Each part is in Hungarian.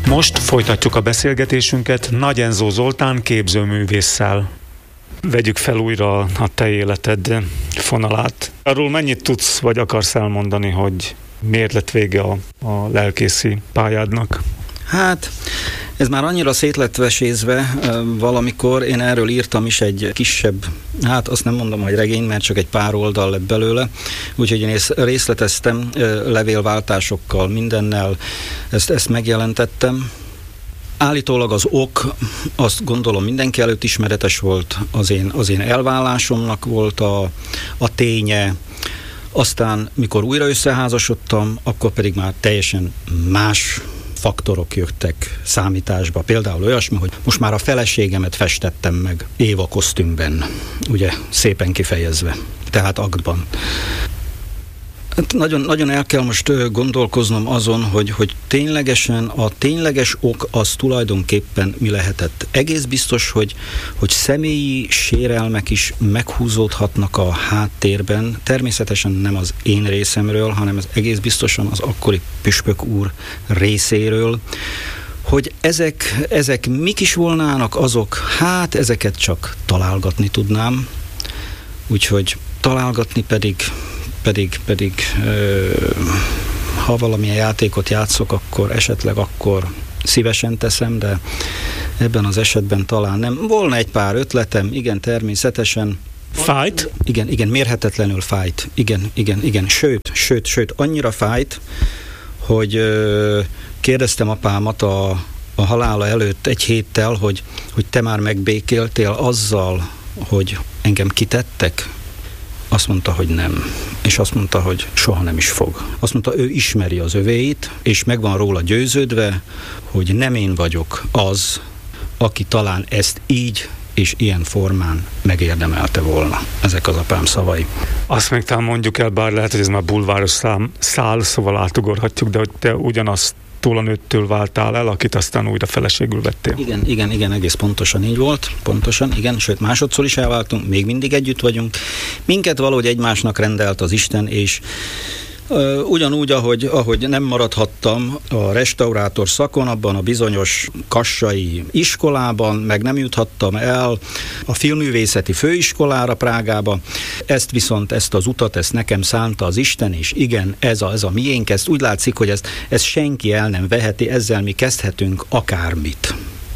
Most folytatjuk a beszélgetésünket Nagy Enzó Zoltán képzőművésszel. Vegyük fel újra a te életed fonalát. Arról mennyit tudsz, vagy akarsz elmondani, hogy miért lett vége a lelkészi pályádnak? Hát, ez már annyira szét lett vesézve valamikor, én erről írtam is egy kisebb, hát azt nem mondom, hogy regény, mert csak egy pár oldal lett belőle, úgyhogy én részleteztem levélváltásokkal, mindennel, ezt megjelentettem. Állítólag az ok, azt gondolom mindenki előtt ismeretes volt, az én elválásomnak volt a ténye. Aztán, mikor újra összeházasodtam, akkor pedig már teljesen más faktorok jöttek számításba. Például olyasmi, hogy most már a feleségemet festettem meg Éva kosztümben, ugye szépen kifejezve, tehát aktban. Nagyon, nagyon el kell most gondolkoznom azon, hogy ténylegesen a tényleges ok az tulajdonképpen mi lehetett. Egész biztos, hogy személyi sérelmek is meghúzódhatnak a háttérben, természetesen nem az én részemről, hanem ez egész biztosan az akkori püspök úr részéről, hogy ezek mik is volnának azok, hát ezeket csak találgatni tudnám, úgyhogy találgatni pedig ha valamilyen játékot játszok, akkor esetleg szívesen teszem, de ebben az esetben talán nem. Volna egy pár ötletem, igen, természetesen. Fájt? Igen, mérhetetlenül fájt. Igen. Sőt, annyira fájt, hogy kérdeztem apámat a halála előtt egy héttel, hogy te már megbékéltél azzal, hogy engem kitettek? Azt mondta, hogy nem. És azt mondta, hogy soha nem is fog. Azt mondta, ő ismeri az övéit, és meg van róla győződve, hogy nem én vagyok az, aki talán ezt így és ilyen formán megérdemelte volna. Ezek az apám szavai. Azt még talán mondjuk el, bár lehet, hogy ez már bulváros szál, szóval átugorhatjuk, de hogy te ugyanazt túlanőttől váltál el, akit aztán újra feleségül vettél. Igen, egész pontosan így volt. Pontosan, igen, sőt másodszor is elváltunk, még mindig együtt vagyunk. Minket valahogy egymásnak rendelt az Isten, és ugyanúgy, ahogy nem maradhattam a restaurátor szakon, abban a bizonyos kassai iskolában, meg nem juthattam el a filmművészeti főiskolára Prágába. Ezt az utat nekem szánta az Isten, és igen, ez a miénk, ezt úgy látszik, hogy ezt senki el nem veheti, ezzel mi kezdhetünk akármit.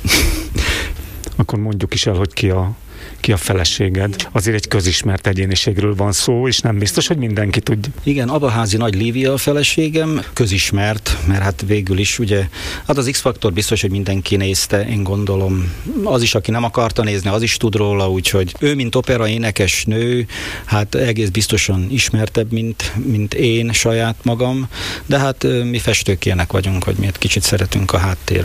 Akkor mondjuk is el, hogy ki a feleséged. Azért egy közismert egyéniségről van szó, és nem biztos, hogy mindenki tudja. Igen, Abaházi Nagy Lívia a feleségem, közismert, mert hát végül is ugye, hát az X-faktor biztos, hogy mindenki nézte, én gondolom. Az is, aki nem akarta nézni, az is tud róla, úgyhogy ő, mint opera énekes nő, hát egész biztosan ismertebb, mint én saját magam, de hát mi festők ilyenek vagyunk, hogy mi egy kicsit szeretünk a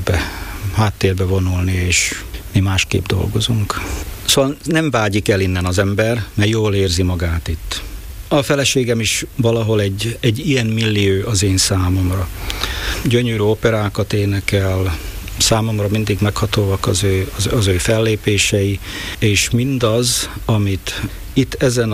háttérbe vonulni, és mi másképp dolgozunk. Szóval nem vágyik el innen az ember, mert jól érzi magát itt. A feleségem is valahol egy ilyen millió az én számomra. Gyönyörű operákat énekel, számomra mindig meghatóak az ő fellépései, és mindaz, amit itt ezen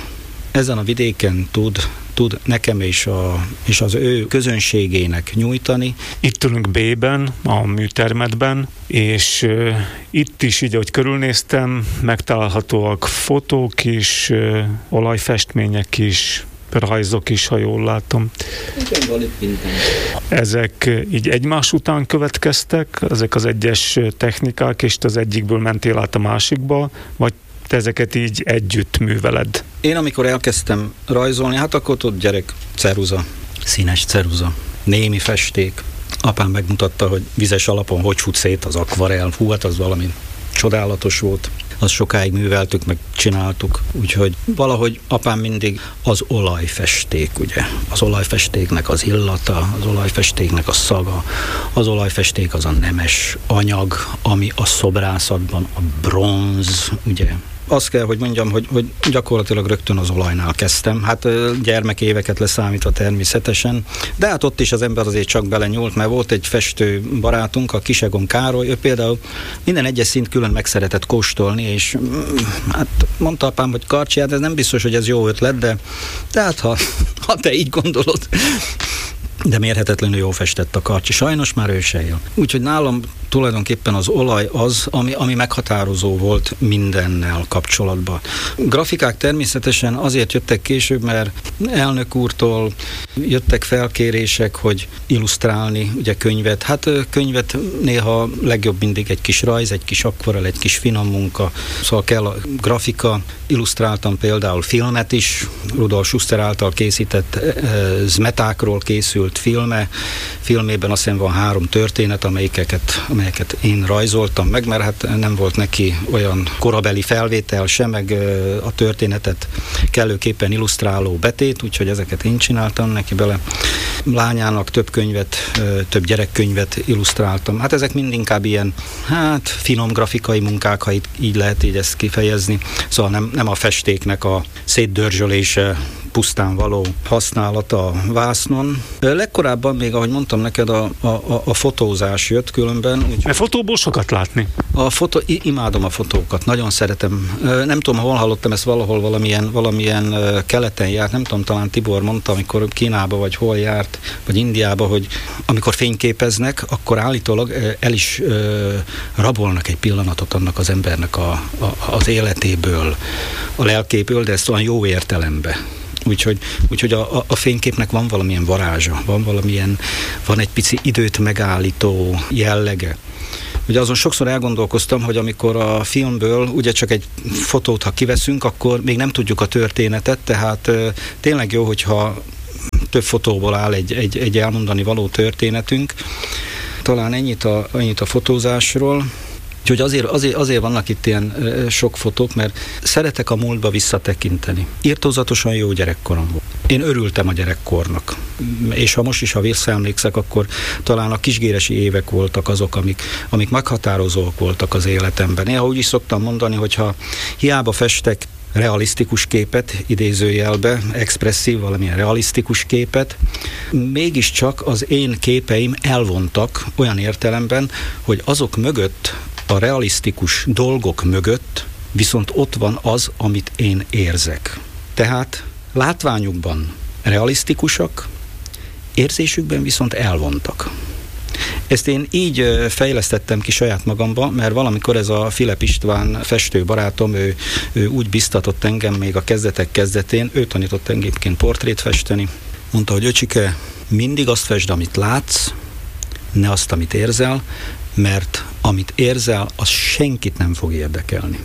a vidéken tud nekem és az ő közönségének nyújtani. Itt ülünk B-ben, a műtermetben, és itt is így, ahogy körülnéztem, megtalálhatóak fotók is, olajfestmények is, rajzok is, ha jól látom. Igen, van itt minden. Ezek így egymás után következtek, ezek az egyes technikák, és te az egyikből mentél át a másikba, vagy te ezeket így együtt műveled? Én amikor elkezdtem rajzolni, hát akkor ott gyerek, ceruza, színes ceruza, némi festék. Apám megmutatta, hogy vizes alapon hogy fut szét az akvarell. Hú, hát az valami csodálatos volt. Azt sokáig műveltük, meg csináltuk. Úgyhogy valahogy apám mindig az olajfesték, ugye. Az olajfestéknek az illata, az olajfestéknek a szaga, az olajfesték az a nemes anyag, ami a szobrászatban a bronz, ugye. Azt kell, hogy mondjam, hogy gyakorlatilag rögtön az olajnál kezdtem. Hát gyermekéveket leszámítva természetesen, de hát ott is az ember azért csak belenyúlt, mert volt egy festő barátunk, a Kisegon Károly, ő például minden egyes szint külön meg szeretett kóstolni, és hát mondta apám, hogy Karcsi, hát ez nem biztos, hogy ez jó ötlet, de hát ha te így gondolod. de mérhetetlenül jól festett a Karcsi. Sajnos már ő se él. Úgyhogy nálam tulajdonképpen az olaj az, ami meghatározó volt mindennel kapcsolatban. Grafikák természetesen azért jöttek később, mert elnök úrtól jöttek felkérések, hogy illusztrálni ugye könyvet. Hát könyvet néha legjobb mindig egy kis rajz, egy kis akvarell, egy kis finom munka. Szóval kell a grafika. Illusztráltam például filmet is, Rudolf Schuster által készített zmetákról készült filmében azt hiszem van 3 történet, amelyeket én rajzoltam meg, mert hát nem volt neki olyan korabeli felvétel sem, meg a történetet kellőképpen illusztráló betét, úgyhogy ezeket én csináltam neki bele. Lányának több gyerekkönyvet illusztráltam. Hát ezek mind inkább ilyen, finom grafikai munkák, ha így lehet így ezt kifejezni. Szóval nem a festéknek a szétdörzsölése, pusztán való használata a vásznon. Legkorábban még, ahogy mondtam neked, a fotózás jött különben. Mert fotóból sokat látni. Imádom a fotókat, nagyon szeretem. Nem tudom, hol hallottam ezt valahol, valamilyen keleten járt, nem tudom, talán Tibor mondta, amikor Kínába vagy hol járt, vagy Indiába, hogy amikor fényképeznek, akkor állítólag el is rabolnak egy pillanatot annak az embernek az életéből, a lelkéből, de ezt olyan jó értelembe. Úgyhogy a fényképnek van valamilyen varázsa, van egy pici időt megállító jellege. Ugye azon sokszor elgondolkoztam, hogy amikor a filmből ugye csak egy fotót, ha kiveszünk, akkor még nem tudjuk a történetet, tehát tényleg jó, hogyha több fotóból áll egy elmondani való történetünk. Talán ennyit a fotózásról. Úgyhogy azért vannak itt ilyen sok fotók, mert szeretek a múltba visszatekinteni. Irtózatosan jó gyerekkorom volt. Én örültem a gyerekkornak. És ha most is, ha visszaemlékszek, akkor talán a kisgéresi évek voltak azok, amik meghatározók voltak az életemben. Néha úgy is szoktam mondani, hogyha hiába festek realisztikus képet, idézőjelbe, expresszív, valamilyen realisztikus képet, mégiscsak az én képeim elvontak olyan értelemben, hogy azok mögött, a realisztikus dolgok mögött viszont ott van az, amit én érzek. Tehát látványukban realisztikusak, érzésükben viszont elvontak. Ezt én így fejlesztettem ki saját magamba, mert valamikor ez a Filep István festőbarátom, ő úgy biztatott engem még a kezdetek kezdetén, ő tanított engem portrét festeni. Mondta, hogy öcsike, mindig azt fesd, amit látsz, ne azt, amit érzel, mert amit érzel, az senkit nem fog érdekelni.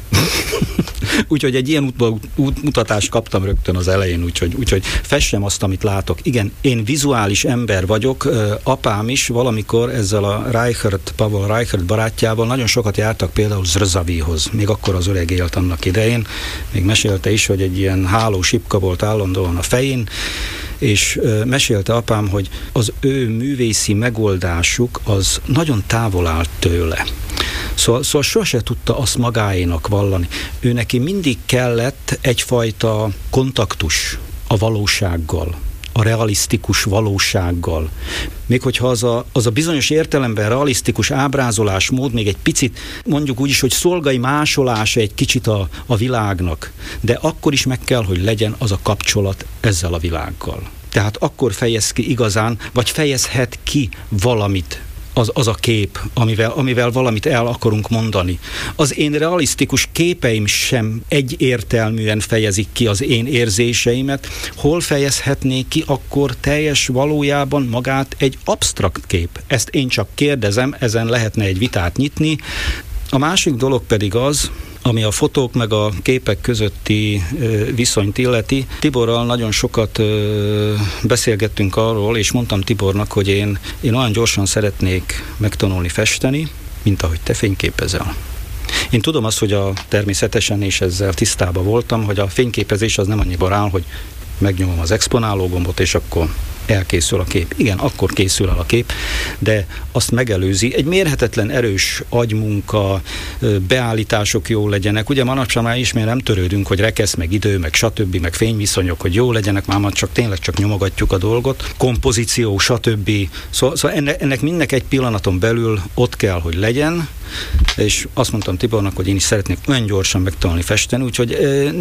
Úgyhogy egy ilyen útmutatást kaptam rögtön az elején, úgyhogy fessem azt, amit látok. Igen, én vizuális ember vagyok, apám is valamikor ezzel a Pavel Reichert barátjával nagyon sokat jártak például Zrzavihoz, még akkor az öreg élt annak idején, még mesélte is, hogy egy ilyen hálósipka volt állandóan a fején, és mesélte apám, hogy az ő művészi megoldásuk az nagyon távol állt tőle. Szóval sose tudta azt magáénak vallani. Ő neki mindig kellett egyfajta kontaktus a valósággal, a realisztikus valósággal. Még hogyha az a bizonyos értelemben realisztikus ábrázolásmód még egy picit, mondjuk úgy is, hogy szolgai másolása egy kicsit a világnak, de akkor is meg kell, hogy legyen az a kapcsolat ezzel a világgal. Tehát akkor fejez ki igazán, vagy fejezhet ki valamit az a kép, amivel valamit el akarunk mondani. Az én realisztikus képeim sem egyértelműen fejezik ki az én érzéseimet. Hol fejezhetnék ki akkor teljes valójában magát egy absztrakt kép? Ezt én csak kérdezem, ezen lehetne egy vitát nyitni. A másik dolog pedig az, ami a fotók meg a képek közötti viszonyt illeti. Tiborral nagyon sokat beszélgettünk arról, és mondtam Tibornak, hogy én olyan gyorsan szeretnék megtanulni festeni, mint ahogy te fényképezel. Én tudom azt, hogy természetesen, és ezzel tisztában voltam, hogy a fényképezés az nem annyiban áll, hogy megnyomom az exponáló gombot, és akkor elkészül a kép. Igen, akkor készül el a kép, de azt megelőzi egy mérhetetlen erős agymunka, beállítások jó legyenek. Ugye manapság már ismét nem törődünk, hogy rekesz, meg idő, meg stb., meg fényviszonyok, hogy jó legyenek, már tényleg csak nyomogatjuk a dolgot. Kompozíció, stb. Szóval ennek mindnek egy pillanaton belül ott kell, hogy legyen, és azt mondtam Tibornak, hogy én is szeretnék olyan gyorsan megtanulni festeni, úgyhogy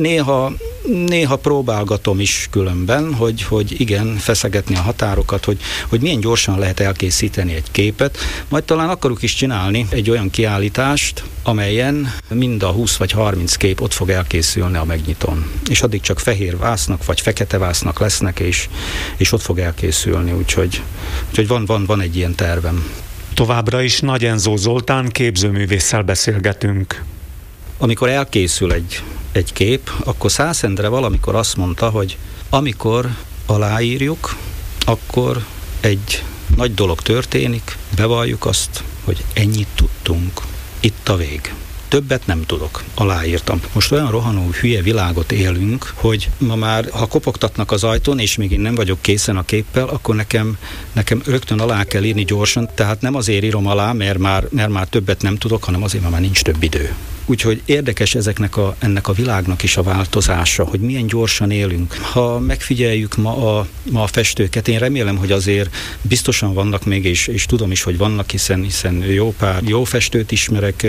néha próbálgatom is különben, hogy igen, feszegetni a határokat, hogy milyen gyorsan lehet elkészíteni egy képet, majd talán akarok is csinálni egy olyan kiállítást, amelyen mind a 20 vagy 30 kép ott fog elkészülni a megnyitón. És addig csak fehér vásznak, vagy fekete vásznak lesznek, és ott fog elkészülni, úgyhogy van egy ilyen tervem. Továbbra is Nagy Enzó Zoltán képzőművésszel beszélgetünk. Amikor elkészül egy kép, akkor Szász Endre valamikor azt mondta, hogy amikor aláírjuk, akkor egy nagy dolog történik, bevalljuk azt, hogy ennyit tudtunk. Itt a vég. Többet nem tudok. Aláírtam. Most olyan rohanó hülye világot élünk, hogy ma már, ha kopogtatnak az ajtón, és még én nem vagyok készen a képpel, akkor nekem rögtön alá kell írni gyorsan, tehát nem azért írom alá, mert már többet nem tudok, hanem azért, mert már nincs több idő. Úgyhogy érdekes ennek a világnak is a változása, hogy milyen gyorsan élünk. Ha megfigyeljük ma a festőket, én remélem, hogy azért biztosan vannak még, és tudom is, hogy vannak, hiszen jó pár jó festőt ismerek,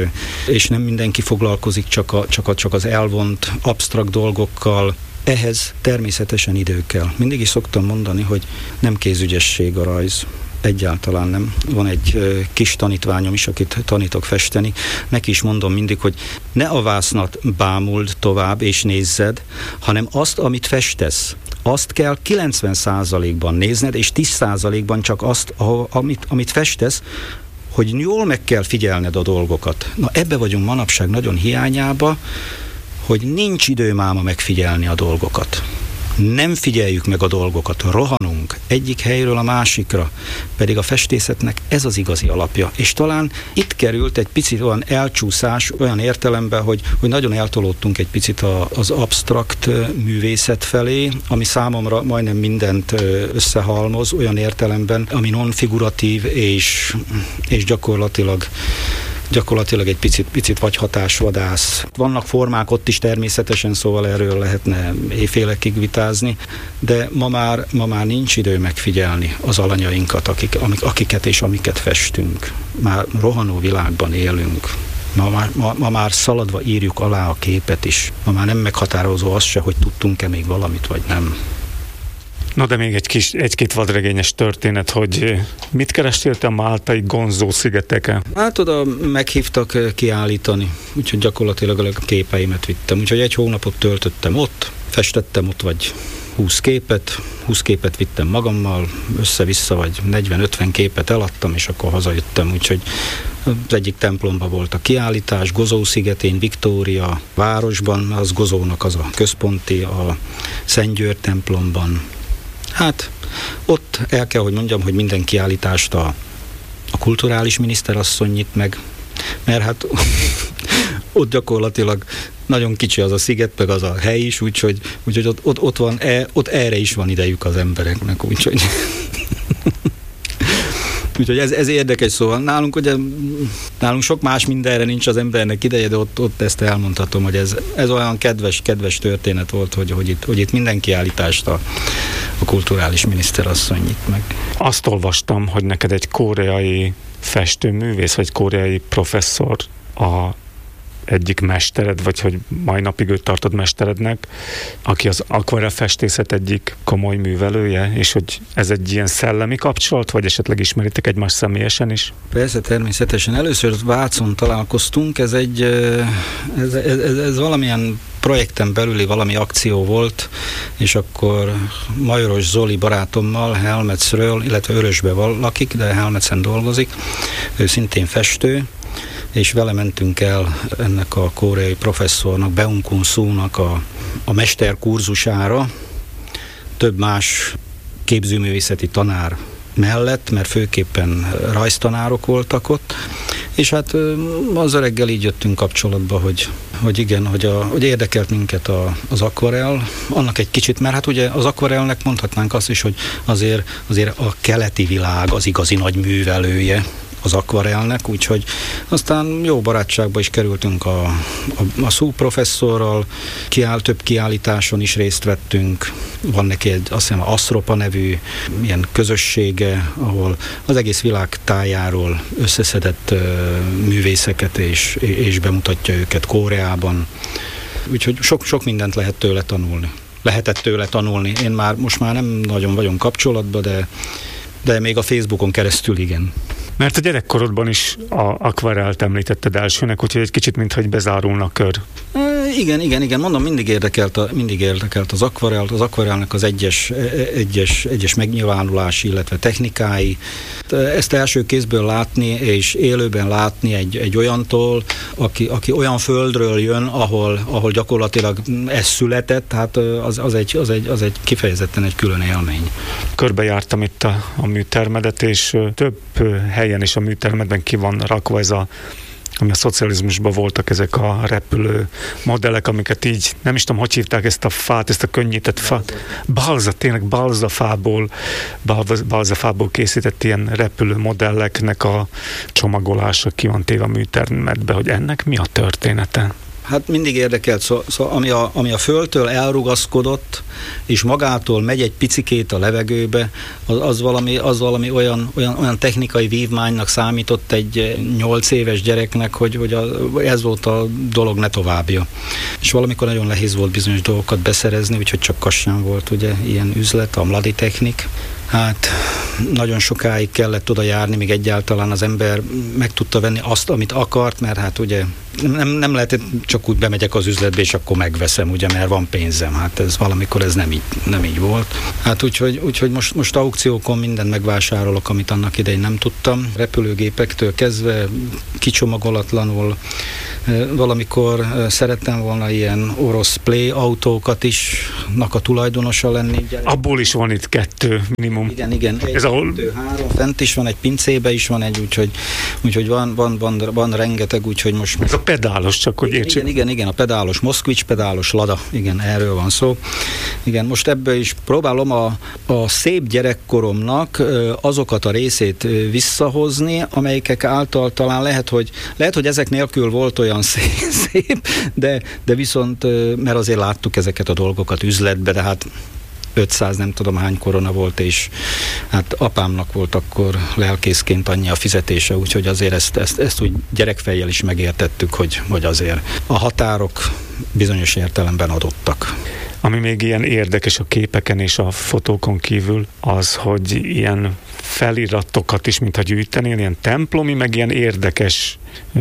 és nem mindenki foglalkozik csak az elvont, absztrakt dolgokkal. Ehhez természetesen idő kell. Mindig is szoktam mondani, hogy nem kézügyesség a rajz. Egyáltalán nem. Van egy kis tanítványom is, akit tanítok festeni. Neki is mondom mindig, hogy ne a vásznat bámuld tovább és nézzed, hanem azt, amit festesz. Azt kell 90%-ban nézned, és 10%-ban csak azt, amit festesz, hogy jól meg kell figyelned a dolgokat. Na ebbe vagyunk manapság nagyon hiányába, hogy nincs idő máma megfigyelni a dolgokat. Nem figyeljük meg a dolgokat, rohanunk egyik helyről a másikra, pedig a festészetnek ez az igazi alapja. És talán itt került egy picit olyan elcsúszás, olyan értelemben, hogy nagyon eltolódtunk egy picit az absztrakt művészet felé, ami számomra majdnem mindent összehalmoz, olyan értelemben, ami non-figuratív és gyakorlatilag egy picit vagy hatásvadász. Vannak formák ott is természetesen, szóval erről lehetne éjfélekig vitázni, de ma már nincs idő megfigyelni az alanyainkat, akiket és amiket festünk. Már rohanó világban élünk. Ma már szaladva írjuk alá a képet is. Ma már nem meghatározó az se, hogy tudtunk-e még valamit, vagy nem. Na de még egy-két vadregényes történet, hogy mit kerestél te a máltai Gonzó szigeteken? Hát oda meghívtak kiállítani, úgyhogy gyakorlatilag a képeimet vittem. Úgyhogy egy hónapot töltöttem ott, festettem ott vagy 20 képet vittem magammal, össze-vissza vagy 40-50 képet eladtam, és akkor hazajöttem, úgyhogy az egyik templomban volt a kiállítás, Gozó szigetén, Viktória városban, az Gozónak az a központi, a Szent György templomban. Hát ott el kell, hogy mondjam, hogy minden kiállítást a kulturális miniszterasszony nyit meg, mert hát ott gyakorlatilag nagyon kicsi az a sziget, meg az a hely is, úgyhogy ott erre is van idejük az embereknek, úgyhogy ez érdekes, szóval nálunk sok más mindenre nincs az embernek ideje, de ott ezt elmondhatom, hogy ez olyan kedves történet volt, hogy itt minden kiállítást a kulturális miniszterasszony nyit meg. Azt olvastam, hogy neked egy koreai festőművész, vagy koreai professzor egyik mestered, vagy hogy mai napig őt tartod mesterednek, aki az akvarelfestészet egyik komoly művelője, és hogy ez egy ilyen szellemi kapcsolat, vagy esetleg ismeritek egymást személyesen is? Persze, természetesen. Először Vácon találkoztunk, ez valamilyen projekten belüli valami akció volt, és akkor Majoros Zoli barátommal Helmecről, illetve Örösbe lakik, de Helmecen dolgozik, ő szintén festő, és vele mentünk el ennek a koreai professzornak, Beung Kun Soo-nak a mesterkurzusára, több más képzőművészeti tanár mellett, mert főképpen rajztanárok voltak ott, és hát az reggel így jöttünk kapcsolatba, hogy igen, hogy érdekelt minket az akvarell, annak egy kicsit, mert hát ugye az akvarellnek mondhatnánk azt is, hogy azért a keleti világ az igazi nagy művelője, az akvarelnek, úgyhogy aztán jó barátságba is kerültünk a Szú professzorral, több kiállításon is részt vettünk, van neki azt hiszem Asztropa nevű ilyen közössége, ahol az egész világ tájáról összeszedett művészeket és bemutatja őket Koreában, úgyhogy sok mindent lehetett tőle tanulni. Én most már nem nagyon vagyok kapcsolatban, de még a Facebookon keresztül igen. Mert a gyerekkorodban is a akvarelt említetted elsőnek, úgyhogy egy kicsit mintha bezárulna a kör. Igen, mondom, mindig érdekelt az akvarelt, az akvarelnek az egyes megnyilvánulási, illetve technikái. Ezt első kézből látni, és élőben látni egy olyantól, aki olyan földről jön, ahol gyakorlatilag ez született, hát az egy kifejezetten egy külön élmény. Körbejártam itt a műtermedet, és több helyen is a műtermedben ki van rakva ez ami a szocializmusban voltak ezek a repülő modellek, amiket így, nem is tudom, hogy hívták ezt a fát, ezt a könnyített fát. Balzafából készített ilyen repülő modelleknek a csomagolása ki van téve a műtermedbe, hogy ennek mi a története? Hát mindig érdekelt, szóval ami a földtől elrugaszkodott, és magától megy egy picikét a levegőbe, az valami olyan technikai vívmánynak számított egy 8 éves gyereknek, hogy ez volt a dolog, ne továbbja. És valamikor nagyon nehéz volt bizonyos dolgokat beszerezni, úgyhogy csak Kassán volt ugye ilyen üzlet, a Mladi Technik. Hát nagyon sokáig kellett oda járni, még egyáltalán az ember meg tudta venni azt, amit akart, mert hát ugye nem lehetett csak úgy bemegyek az üzletbe, és akkor megveszem, ugye, mert van pénzem. Hát ez valamikor ez nem így volt. Hát úgyhogy most aukciókon mindent megvásárolok, amit annak idején nem tudtam. Repülőgépektől kezdve kicsomagolatlanul. Valamikor szerettem volna ilyen orosz Play autókat is, a tulajdonosa lenni. Abból is van itt 2 minimum. Igen. Ez 2, 3, fent is van, egy pincébe is van egy, úgyhogy van rengeteg, úgyhogy most... Ez a pedálos, csak hogy értsük. Igen, a pedálos, Moszkvics pedálos, Lada, igen, erről van szó. Igen, most ebből is próbálom a szép gyerekkoromnak azokat a részét visszahozni, amelyek által talán lehet, hogy ezek nélkül volt olyan szép, de viszont, mert azért láttuk ezeket a dolgokat üzletbe, de hát 500 nem tudom hány korona volt, és hát apámnak volt akkor lelkészként annyi a fizetése, úgyhogy azért ezt úgy gyerekfejjel is megértettük, hogy azért a határok bizonyos értelemben adottak. Ami még ilyen érdekes a képeken és a fotókon kívül, az, hogy ilyen feliratokat is, mintha gyűjtenél, ilyen templomi, meg ilyen érdekes,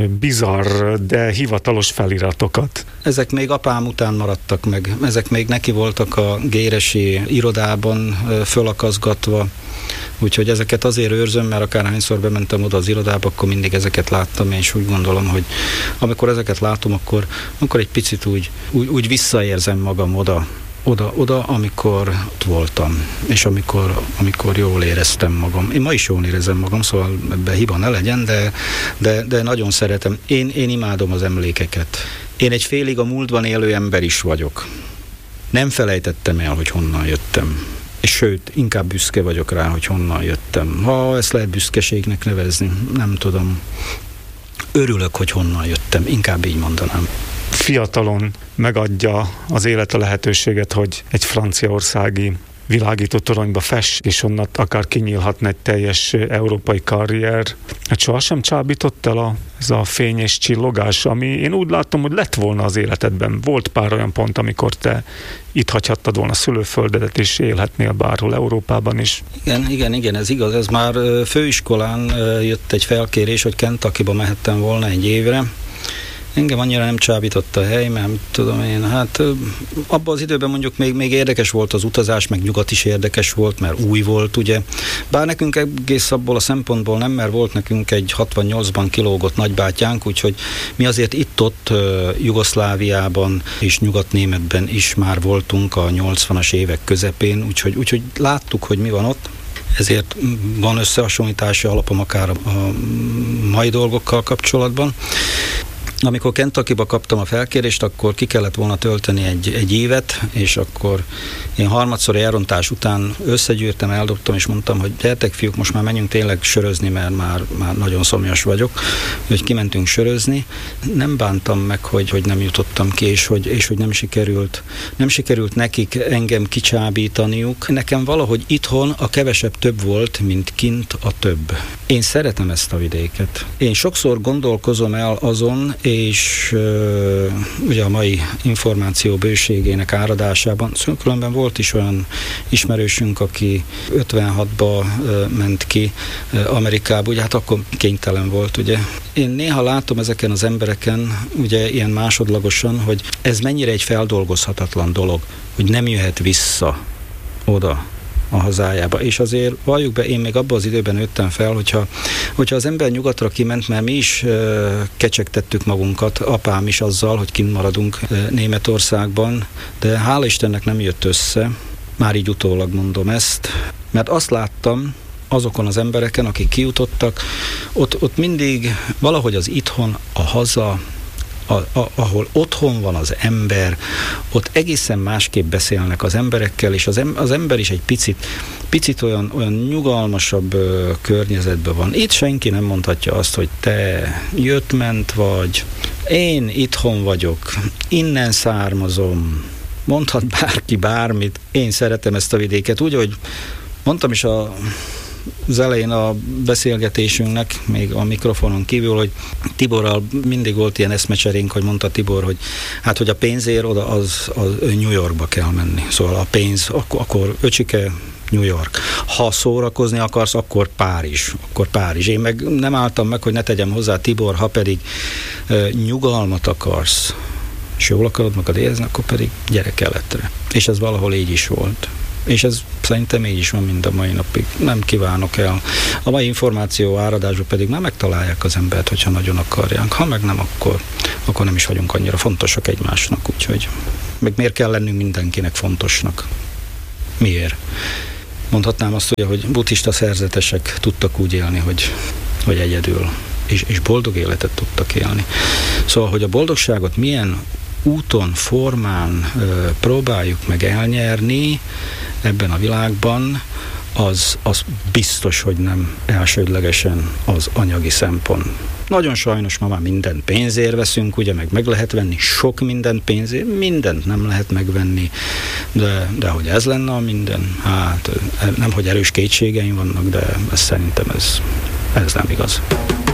bizarr, de hivatalos feliratokat. Ezek még apám után maradtak meg. Ezek még neki voltak a géresi irodában fölakaszgatva. Úgyhogy ezeket azért őrzöm, mert akárhányszor bementem oda az irodába, akkor mindig ezeket láttam, és úgy gondolom, hogy amikor ezeket látom, akkor egy picit úgy visszaérzem magam oda, amikor ott voltam, és amikor jól éreztem magam. Én ma is jól érezem magam, szóval ebben hiba ne legyen, de nagyon szeretem. Én imádom az emlékeket. Én egy félig a múltban élő ember is vagyok. Nem felejtettem el, hogy honnan jöttem. És sőt, inkább büszke vagyok rá, hogy honnan jöttem. Ha ezt lehet büszkeségnek nevezni, nem tudom. Örülök, hogy honnan jöttem, inkább így mondanám. Fiatalon megadja az élet a lehetőséget, hogy egy franciaországi világító toronyba fess, és onnan akár kinyílhatna egy teljes európai karrier. Hát sohasem csábított el ez a fény és csillogás, ami én úgy látom, hogy lett volna az életedben. Volt pár olyan pont, amikor te itt hagyhattad volna a szülőföldedet, és élhetnél bárhol Európában is. Igen, ez igaz. Ez már főiskolán jött egy felkérés, hogy Kentuckyba mehettem volna egy évre. Engem annyira nem csábított a hely, mert tudom én, hát abban az időben mondjuk még érdekes volt az utazás, meg nyugat is érdekes volt, mert új volt, ugye. Bár nekünk egész abból a szempontból nem, mert volt nekünk egy 68-ban kilógott nagybátyánk, úgyhogy mi azért itt-ott Jugoszláviában és Nyugat-Németben is már voltunk a 80-as évek közepén, úgyhogy láttuk, hogy mi van ott. Ezért van összehasonlítási alapom akár a mai dolgokkal kapcsolatban. Amikor Kentuckyba kaptam a felkérést, akkor ki kellett volna tölteni egy évet, és akkor én harmadszor elrontás után összegyűrtem, eldobtam, és mondtam, hogy gyertek fiúk, most már menjünk tényleg sörözni, mert már nagyon szomjas vagyok. Úgyhogy kimentünk sörözni. Nem bántam meg, hogy nem jutottam ki, és hogy nem sikerült nekik engem kicsábítaniuk. Nekem valahogy itthon a kevesebb több volt, mint kint a több. Én szeretem ezt a vidéket. Én sokszor gondolkozom el azon, és ugye a mai információ bőségének áradásában, különben volt is olyan ismerősünk, aki 56-ba ment ki Amerikába, ugye hát akkor kénytelen volt, ugye. Én néha látom ezeken az embereken, ugye ilyen másodlagosan, hogy ez mennyire egy feldolgozhatatlan dolog, hogy nem jöhet vissza oda a hazájába. És azért valljuk be, én még abban az időben nőttem fel, hogyha az ember nyugatra kiment, mert mi is kecsegtettük magunkat, apám is azzal, hogy kint maradunk Németországban, de hála Istennek nem jött össze, már így utólag mondom ezt, mert azt láttam azokon az embereken, akik kijutottak, ott mindig valahogy az itthon, a haza, ahol otthon van az ember, ott egészen másképp beszélnek az emberekkel, és az ember is egy picit olyan nyugalmasabb környezetben van. Itt senki nem mondhatja azt, hogy te jött-ment vagy, én itthon vagyok, innen származom, mondhat bárki bármit, én szeretem ezt a vidéket, úgy, hogy mondtam is az elején a beszélgetésünknek, még a mikrofonon kívül, hogy Tiborral mindig volt ilyen eszmecserénk, hogy mondta Tibor, hogy hát, hogy a pénzért oda az New Yorkba kell menni. Szóval a pénz, akkor öcsike, New York. Ha szórakozni akarsz, akkor Párizs. Én meg nem álltam meg, hogy ne tegyem hozzá, Tibor, ha pedig nyugalmat akarsz, és jól akarod magad érezni, akkor pedig gyere keletre. És ez valahol így is volt. És ez szerintem így is van mind a mai napig. Nem kívánok el. A mai információ áradásban pedig már megtalálják az embert, hogyha nagyon akarják. Ha meg nem, akkor nem is vagyunk annyira fontosak egymásnak. Úgyhogy meg miért kell lennünk mindenkinek fontosnak? Miért? Mondhatnám azt, hogy buddhista szerzetesek tudtak úgy élni, hogy egyedül. És boldog életet tudtak élni. Szóval, hogy a boldogságot milyen úton, formán próbáljuk meg elnyerni ebben a világban, az biztos, hogy nem elsődlegesen az anyagi szempont. Nagyon sajnos ma már mindent pénzért veszünk, ugye meg lehet venni sok mindent pénzért, mindent nem lehet megvenni, de hogy ez lenne a minden, hát nem, hogy erős kétségeim vannak, de szerintem ez nem igaz.